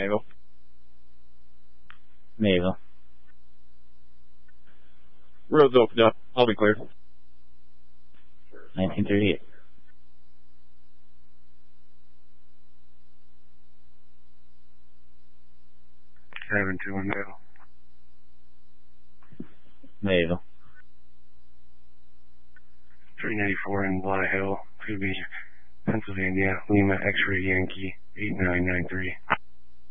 Mayville. Mayville. Road's opened up. I'll be clear. 1938. Seven two one Mayville. Mayville. 394 in Bly Hill. Could be Pennsylvania. Lima X-ray Yankee 8993.